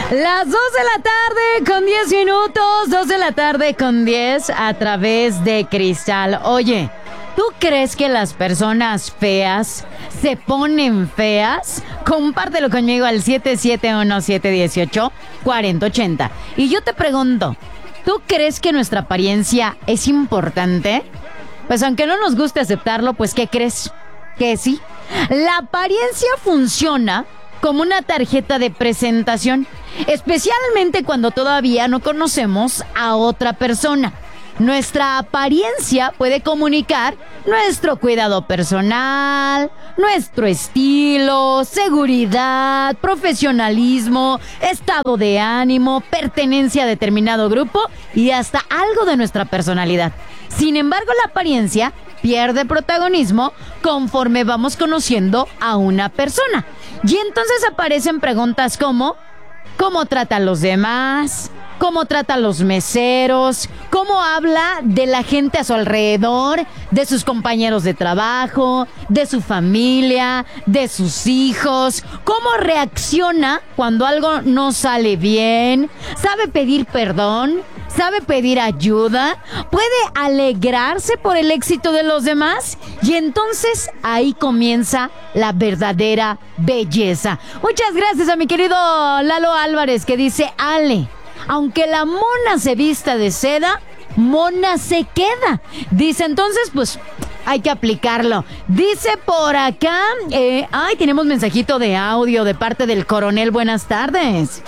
Las 2 de la tarde con 10 minutos, 2 de la tarde con 10 a través de Cristal. Oye, ¿tú crees que las personas feas se ponen feas? Compártelo conmigo al 771-718-4080. Y yo te pregunto, ¿tú crees que nuestra apariencia es importante? Pues aunque no nos guste aceptarlo, pues ¿qué crees? Que sí. La apariencia funciona como una tarjeta de presentación, especialmente cuando todavía no conocemos a otra persona. Nuestra apariencia puede comunicar nuestro cuidado personal, nuestro estilo, seguridad, profesionalismo, estado de ánimo, pertenencia a determinado grupo y hasta algo de nuestra personalidad. Sin embargo, la apariencia pierde protagonismo conforme vamos conociendo a una persona. Y entonces aparecen preguntas como: ¿cómo trata a los demás? ¿Cómo trata a los meseros? ¿Cómo habla de la gente a su alrededor? De sus compañeros de trabajo, de su familia, de sus hijos. ¿Cómo reacciona cuando algo no sale bien? ¿Sabe pedir perdón? ¿Sabe pedir ayuda? ¿Puede alegrarse por el éxito de los demás? Y entonces ahí comienza la verdadera belleza. Muchas gracias a mi querido Lalo Álvarez, que dice: Ale, aunque la mona se vista de seda, mona se queda. Dice, entonces, pues, hay que aplicarlo. Dice por acá, tenemos mensajito de audio de parte del coronel. Buenas tardes.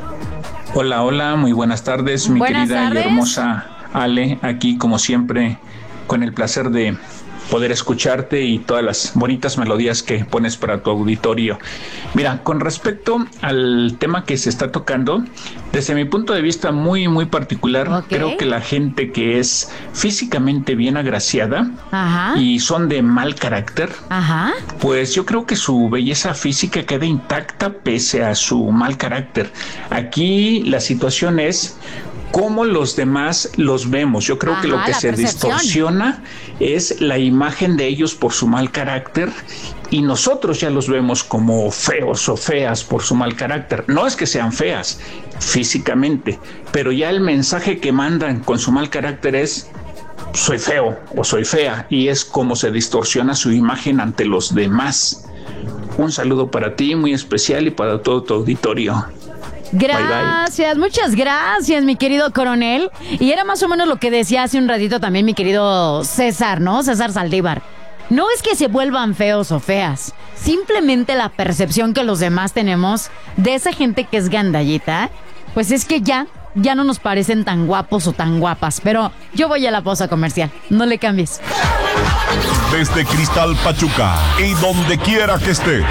Hola, muy buenas tardes, mi querida y hermosa Ale, aquí como siempre, con el placer de poder escucharte y todas las bonitas melodías que pones para tu auditorio. Mira, con respecto al tema que se está tocando, desde mi punto de vista muy particular, creo que la gente que es físicamente bien agraciada y son de mal carácter, pues yo creo que su belleza física queda intacta pese a su mal carácter. Aquí la situación es cómo los demás los vemos. Yo creo que lo que se distorsiona es la imagen de ellos por su mal carácter, y nosotros ya los vemos como feos o feas por su mal carácter. No es que sean feas físicamente, pero ya el mensaje que mandan con su mal carácter es: soy feo o soy fea, y es como se distorsiona su imagen ante los demás. Un saludo para ti muy especial y para todo tu auditorio. Gracias, bye, bye. Muchas gracias, mi querido coronel. Y era más o menos lo que decía hace un ratito también mi querido César, ¿no? César Saldívar. No es que se vuelvan feos o feas, simplemente la percepción que los demás tenemos de esa gente que es gandallita, pues es que ya no nos parecen tan guapos o tan guapas. Pero yo voy a la pausa comercial, no le cambies. Desde Cristal Pachuca y donde quiera que estés,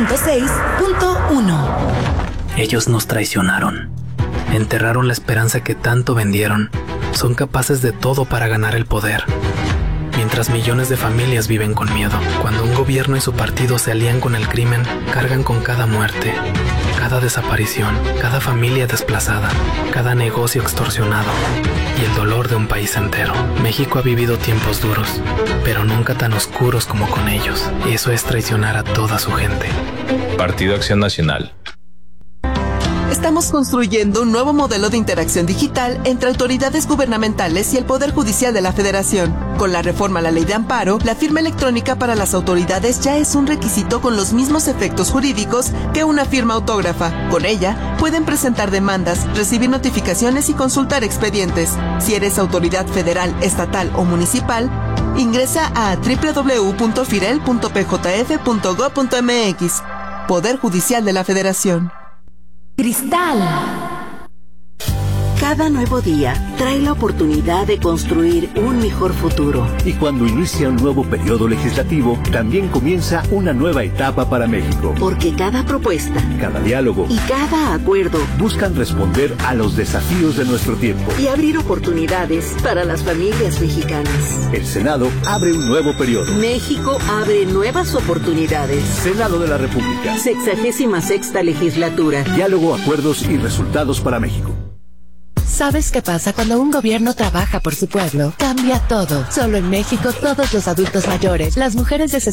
106.1. Ellos nos traicionaron, enterraron la esperanza que tanto vendieron, son capaces de todo para ganar el poder. Mientras millones de familias viven con miedo, cuando un gobierno y su partido se alían con el crimen, cargan con cada muerte, cada desaparición, cada familia desplazada, cada negocio extorsionado y el dolor de un país entero. México ha vivido tiempos duros, pero nunca tan oscuros como con ellos, y eso es traicionar a toda su gente. Partido Acción Nacional. Estamos construyendo un nuevo modelo de interacción digital entre autoridades gubernamentales y el Poder Judicial de la Federación. Con la reforma a la Ley de Amparo, la firma electrónica para las autoridades ya es un requisito con los mismos efectos jurídicos que una firma autógrafa. Con ella, pueden presentar demandas, recibir notificaciones y consultar expedientes. Si eres autoridad federal, estatal o municipal, ingresa a www.firel.pjf.gov.mx. Poder Judicial de la Federación. Cristal. Cada nuevo día trae la oportunidad de construir un mejor futuro. Y cuando inicia un nuevo periodo legislativo, también comienza una nueva etapa para México. Porque cada propuesta, cada diálogo y cada acuerdo buscan responder a los desafíos de nuestro tiempo y abrir oportunidades para las familias mexicanas. El Senado abre un nuevo periodo. México abre nuevas oportunidades. Senado de la República. 66ª legislatura. Diálogo, acuerdos y resultados para México. ¿Sabes qué pasa cuando un gobierno trabaja por su pueblo? Cambia todo. Solo en México, todos los adultos mayores, las mujeres de